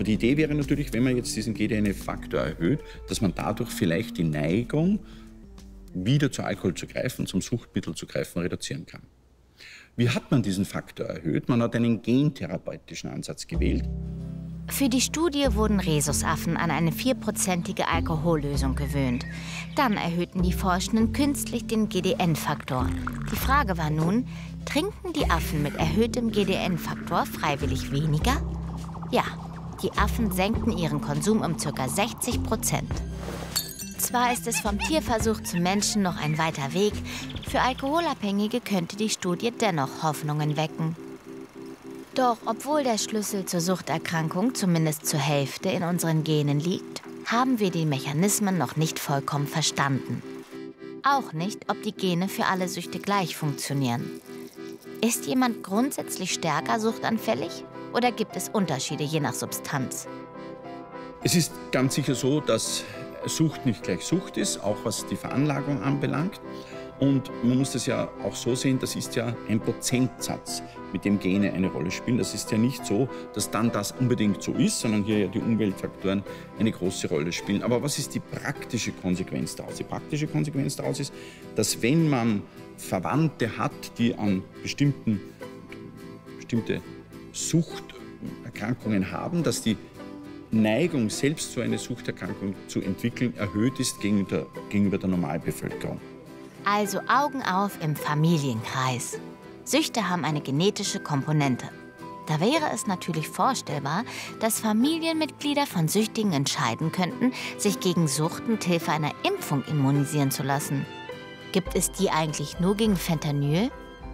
die Idee wäre natürlich, wenn man jetzt diesen GDNF-Faktor erhöht, dass man dadurch vielleicht die Neigung, wieder zu Alkohol zu greifen, zum Suchtmittel zu greifen, reduzieren kann. Wie hat man diesen Faktor erhöht? Man hat einen gentherapeutischen Ansatz gewählt. Für die Studie wurden Rhesusaffen an eine 4%ige Alkohollösung gewöhnt. Dann erhöhten die Forschenden künstlich den GDN-Faktor. Die Frage war nun, trinken die Affen mit erhöhtem GDN-Faktor freiwillig weniger? Ja, die Affen senkten ihren Konsum um ca. 60%. Zwar ist es vom Tierversuch zum Menschen noch ein weiter Weg, für Alkoholabhängige könnte die Studie dennoch Hoffnungen wecken. Doch obwohl der Schlüssel zur Suchterkrankung zumindest zur Hälfte in unseren Genen liegt, haben wir die Mechanismen noch nicht vollkommen verstanden. Auch nicht, ob die Gene für alle Süchte gleich funktionieren. Ist jemand grundsätzlich stärker suchtanfällig oder gibt es Unterschiede je nach Substanz? Es ist ganz sicher so, dass Sucht nicht gleich Sucht ist, auch was die Veranlagung anbelangt. Und man muss das ja auch so sehen, das ist ja ein Prozentsatz, mit dem Gene eine Rolle spielen. Das ist ja nicht so, dass dann das unbedingt so ist, sondern hier ja die Umweltfaktoren eine große Rolle spielen. Aber was ist die praktische Konsequenz daraus? Die praktische Konsequenz daraus ist, dass wenn man Verwandte hat, die an bestimmte Suchterkrankungen haben, dass die Neigung, selbst so eine Suchterkrankung zu entwickeln, erhöht ist gegenüber der Normalbevölkerung. Also Augen auf im Familienkreis. Süchte haben eine genetische Komponente. Da wäre es natürlich vorstellbar, dass Familienmitglieder von Süchtigen entscheiden könnten, sich gegen Sucht mit Hilfe einer Impfung immunisieren zu lassen. Gibt es die eigentlich nur gegen Fentanyl?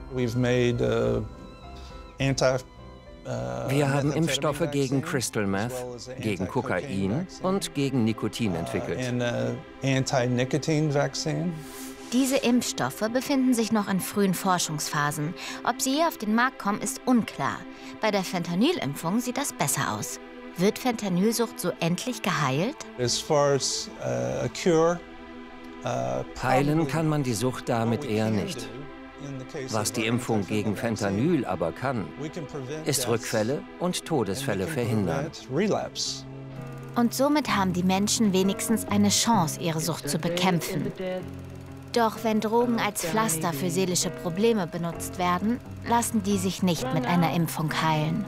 Wir haben Impfstoffe gegen Crystal Meth, gegen Kokain und gegen Nikotin entwickelt. Diese Impfstoffe befinden sich noch in frühen Forschungsphasen. Ob sie je auf den Markt kommen, ist unklar. Bei der Fentanyl-Impfung sieht das besser aus. Wird Fentanylsucht so endlich geheilt? Heilen kann man die Sucht damit eher nicht. Was die Impfung gegen Fentanyl aber kann, ist Rückfälle und Todesfälle verhindern. Und somit haben die Menschen wenigstens eine Chance, ihre Sucht zu bekämpfen. Doch wenn Drogen als Pflaster für seelische Probleme benutzt werden, lassen die sich nicht mit einer Impfung heilen.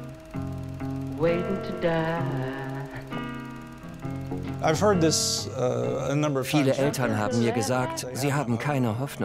Viele Eltern haben mir gesagt, sie haben keine Hoffnung.